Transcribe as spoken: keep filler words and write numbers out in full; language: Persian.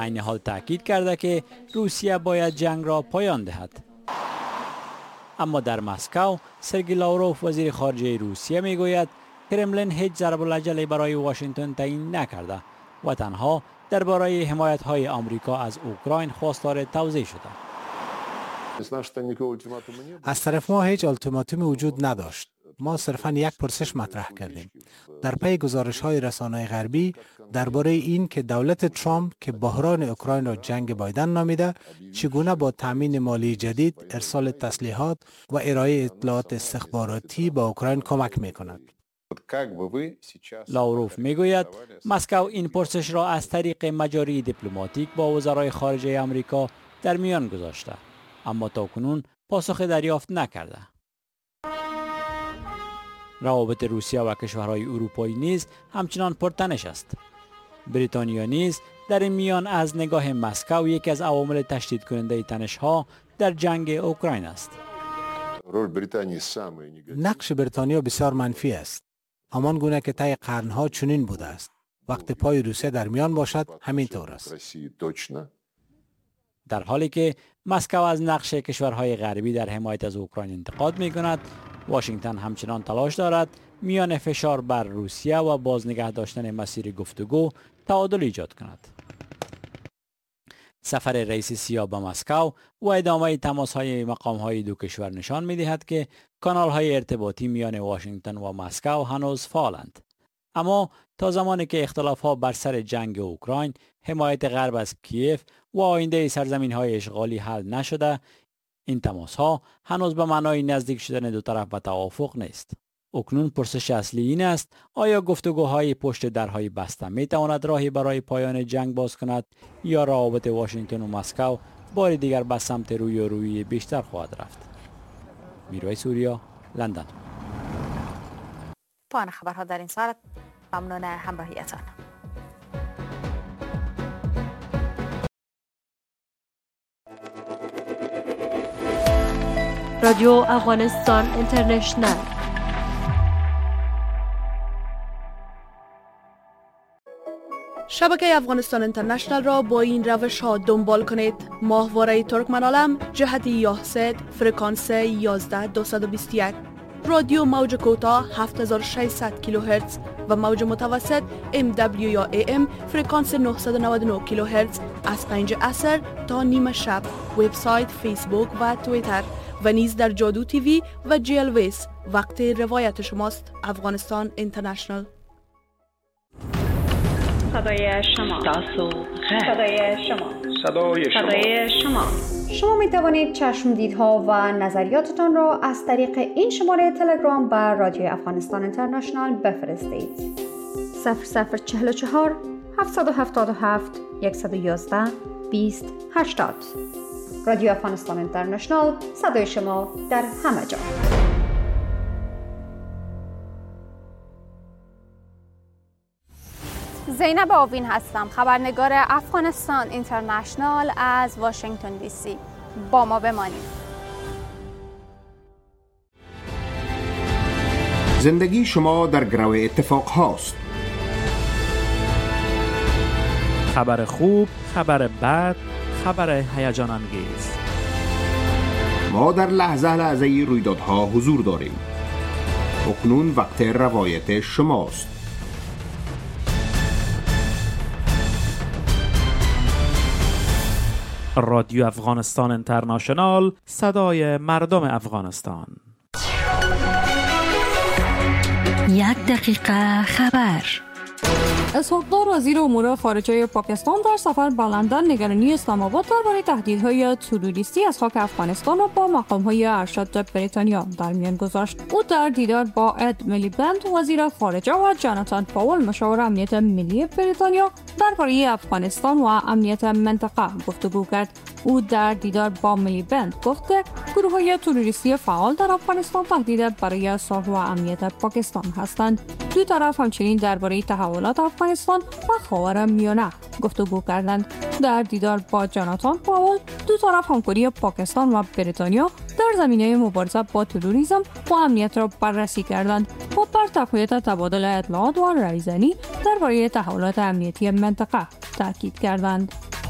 عین حال تاکید کرده که روسیه باید جنگ را پایان دهد. اما در مسکو سرگئی لاوروف وزیر خارجه روسیه میگوید کرملین هیچ ضرب العجله برای واشنگتن تعیین نکرده و تنها درباره حمایت‌های آمریکا از اوکراین خواستار توضیح شده. از طرف ما هیچ التیماتومی وجود نداشت. ما صرفاً یک پرسش مطرح کردیم. در پی گزارش‌های رسانه‌های غربی درباره این که دولت ترامپ که بحران اوکراین را جنگ بایدن نامیده، چگونه با تامین مالی جدید، ارسال تسلیحات و ارائه اطلاعات استخباراتی به اوکراین کمک می‌کند. لاوروف میگوید مسکو این پرسش را از طریق مجاری دیپلماتیک با وزرای خارجه آمریکا در میان گذاشته، اما تاکنون پاسخ دریافت نکرده. روابط روسیه و کشورهای اروپایی نیز همچنان پرتنش است. بریتانیا نیز در این میان از نگاه مسکو یکی از عوامل تشدید کننده تنش‌ها در جنگ اوکراین است. نقش بریتانیا بسیار منفی است. همان گونه که طی قرنها چنین بوده است. وقتی پای روسیه در میان باشد همین طور است. در حالی که مسکو از نقش کشورهای غربی در حمایت از اوکراین انتقاد می کند، واشنگتن همچنان تلاش دارد میان فشار بر روسیه و بازنگه داشتن مسیر گفتگو تعادل ایجاد کند. سفر رئیس سیا به مسکو و ادامه تماس‌های مقام‌های دو کشور نشان می‌دهد که کانال‌های ارتباطی میان واشنگتن و مسکو هنوز فعالند. اما تا زمانی که اختلاف‌ها بر سر جنگ اوکراین، حمایت غرب از کیف و آینده سرزمین‌های اشغالی حل نشده، این تماس‌ها هنوز به معنای نزدیک شدن دو طرف به توافق نیست. اکنون پرسش اصلی این است: آیا گفتگوهای پشت درهای بسته می تواند راهی برای پایان جنگ باز کند یا روابط واشنگتن و مسکو بار دیگر به سمت روی و روی بیشتر خواهد رفت؟ میروی سوریا، لندن. پایان خبرها در این ساعت. ممنون همراهیتان. رادیو افغانستان اینترنشنل. شبکه افغانستان اینترنشنل را با این روش ها دنبال کنید: ماهواره ترکمنالم جهت یاهسد فرکانس یازده دویست و بیست و یک، رادیو موج کوتاه هفت هزار و ششصد کیلوهرتز و موج متوسط ام دبلیو یا ای ام فرکانس نهصد و نود و نه کیلوهرتز از پنج عصر تا نیمه شب. وبسایت، فیسبوک و توییتر و نیز در جادو تیوی و جی ال ویس. وقت روایت شماست. افغانستان اینترنشنل. صدای شما. تاسو صدای شما. صدای شما. صدای شما. شما می توانید چشمدیدها و نظریاتتان را از طریق این شماره تلگرام بر رادیو افغانستان اینترنشنل بفرستید. صفر صفر چهل و چهار هفتصد و هفتاد و هفت صد و یازده بیست هشتاد. رادیو افغانستان اینترنشنل، صدای شما در همه جا. زینب آوین هستم، خبرنگار افغانستان اینترنشنال از واشنگتن دی سی. با ما بمانید. زندگی شما در گرو اتفاق هاست. خبر خوب، خبر بد، خبر هیجان انگیز. ما در لحظه لحظه رویدادها حضور داریم. اکنون وقت روایت شماست. رادیو افغانستان اینترنشنال، صدای مردم افغانستان. یک دقیقه خبر. اسحاق‌دار وزیر امور خارجه پاکستان در سفر به لندن نگرانی اسلام آباد درباره تهدیدهای تروریستی از خاک افغانستان را با مقام‌های ارشد بریتانیا در میان گذاشت. او در دیدار با اد میلیبند وزیر خارجه و جاناتان پاول مشاور امنیت ملی بریتانیا درباره افغانستان و امنیت منطقه گفتگو کرد. او در دیدار با میلیبند گفت که گروه‌های تروریستی فعال در افغانستان تهدید برای صلح و امنیت پاکستان هستند. دو طرف همچنین درباره تحولات افغانستان و خاورمیانه گفتگو کردند. در دیدار با جاناتان پاول دو طرف همکاری پاکستان و بریتانیا در زمینه مبارزه با تروریسم و امنیت را بررسی کردند و بر تقویت تبادل اطلاعات و رایزنی درباره تحولات امنیتی منطقه تاکید کردند.